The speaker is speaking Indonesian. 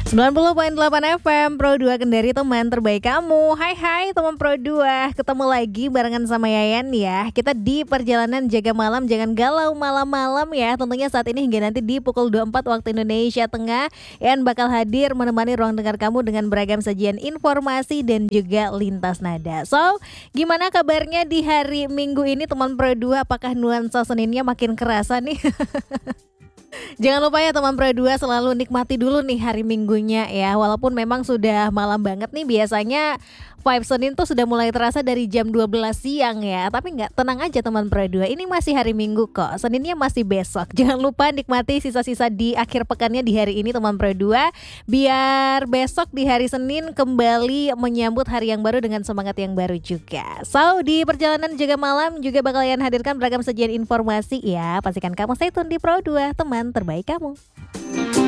90,8 FM Pro 2 Kendari, teman terbaik kamu. Hai teman Pro 2, ketemu lagi barengan sama Yayan ya. Kita di perjalanan jaga malam, jangan galau malam-malam ya. Tentunya saat ini hingga nanti di pukul 24 waktu Indonesia Tengah, Yayan bakal hadir menemani ruang dengar kamu dengan beragam sajian informasi dan juga lintas nada. So, gimana kabarnya di hari Minggu ini teman Pro 2? Apakah nuansa Seninnya makin kerasa nih? Jangan lupa ya teman Pro 2, selalu nikmati dulu nih hari Minggunya ya. Walaupun memang sudah malam banget nih, biasanya vibe Senin tuh sudah mulai terasa dari jam 12 siang ya. Tapi nggak, tenang aja teman Pro 2, ini masih hari Minggu kok. Seninnya masih besok. Jangan lupa nikmati sisa-sisa di akhir pekannya di hari ini teman Pro 2, biar besok di hari Senin kembali menyambut hari yang baru dengan semangat yang baru juga. So, di perjalanan jaga malam juga bakal Yayan hadirkan beragam sajian informasi ya. Pastikan kamu stay tune di Pro 2, teman terbaik kamu.